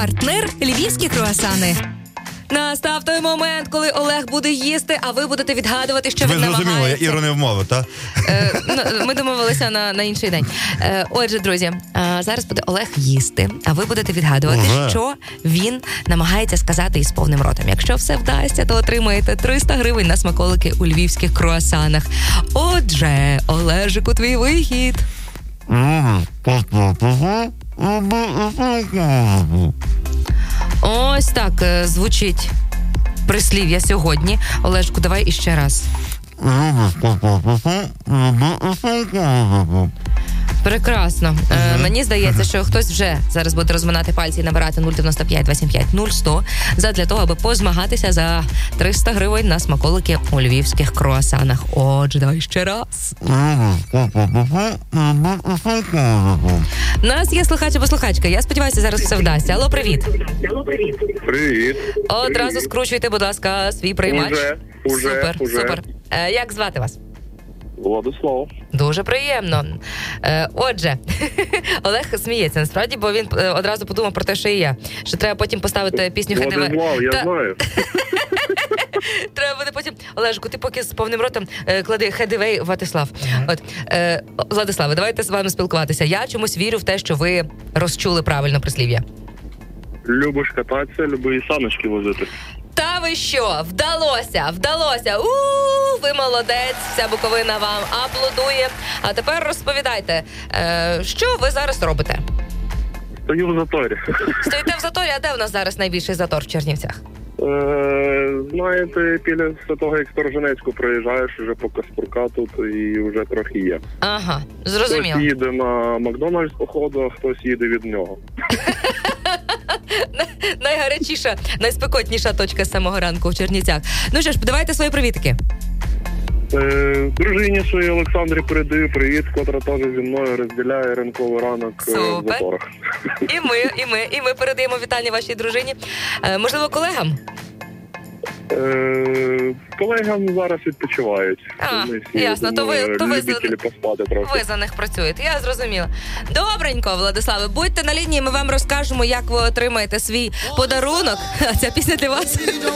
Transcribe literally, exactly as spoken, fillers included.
Партнер львівські круасани. Настав той момент, коли Олег буде їсти, а ви будете відгадувати, що ви він намагається. Ви зрозуміли, я Іру не вмовив, так? Е, ми домовилися на, на інший день. Е, отже, друзі, е, зараз буде Олег їсти, а ви будете відгадувати, ага. що він намагається сказати із повним ротом. Якщо все вдасться, то отримаєте триста гривень на смаколики у львівських круасанах. Отже, Олежику, твій вихід. Ось так е, звучить прислів'я сьогодні. Олежку, давай іще раз. Прекрасно. Е, мені здається, що хтось вже зараз буде розминати пальці і набирати нуль дев'яносто п'ять двадцять п'ять нуль сто задля того, аби позмагатися за триста гривень на смаколики у львівських круасанах. Отже, давай ще раз. У нас є слухач або слухачка. Я сподіваюся, зараз все вдасться. Алло, привіт. Привіт. Одразу Привіт. скручуйте, будь ласка, свій приймач. Уже, уже, супер, уже. супер. Е, як звати вас? Владислав. Дуже приємно. Е, отже, Олег сміється, насправді, бо він е, одразу подумав про те, що і я. Що треба потім поставити пісню «Хедиве». Владислав, я Та... знаю. Треба буде потім... Олежку, ти поки з повним ротом е, клади «Хедивей» Владислав. От, е, Владиславе, давайте з вами спілкуватися. Я чомусь вірю в те, що ви розчули правильно прислів'я. Любиш кататися, люби і саночки возити. Та ви що? Вдалося, вдалося. У-у-у, ви молодець, вся Буковина вам аплодує. А тепер розповідайте, е, що ви зараз робите? Стою в заторі. Стоїте в заторі, а де в нас зараз найбільший затор в Чернівцях? Е, знаєте, біля Святого Ексторженецьку проїжджаєш вже по Каспурка тут і вже трохи є. Ага, зрозуміло. Хтось їде на Макдональдс, походу, а хтось їде від нього. Найгарячіша, найспекотніша точка з самого ранку в Чернівцях. Ну що ж, подавайте свої привітики. Е, дружині своїй Олександрі передаю привіт, котра теж зі мною розділяє ранковий ранок е, в заторах. І ми, і ми, і ми передаємо вітання вашій дружині. Е, можливо, колегам? Е, колегам зараз відпочивають. А, Вони всі, ясно, то ви, думаю, то ви, любителі за, поспати трохи. ви за них працюєте, я зрозуміла. Добренько, Владиславе, будьте на лінії, ми вам розкажемо, як ви отримаєте свій подарунок. А ця пісня для вас.